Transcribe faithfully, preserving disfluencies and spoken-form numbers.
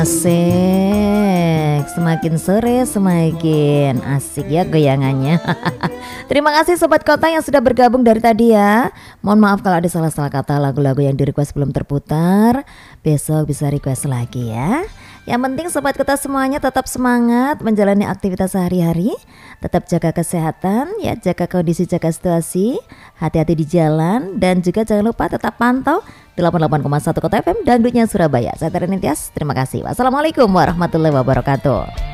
Asik, semakin sore semakin asik ya goyangannya. Terima kasih Sobat Kota yang sudah bergabung dari tadi ya. Mohon maaf kalau ada salah-salah kata, lagu-lagu yang di request belum terputar. Besok bisa request lagi ya. Yang penting Sobat Kota semuanya tetap semangat menjalani aktivitas sehari-hari. Tetap jaga kesehatan ya, jaga kondisi, jaga situasi. Hati-hati di jalan. Dan juga jangan lupa tetap pantau delapan puluh delapan koma satu Kota F M Dangdutnya Surabaya. Saya Tera Nintias, terima kasih. Wassalamualaikum warahmatullahi wabarakatuh.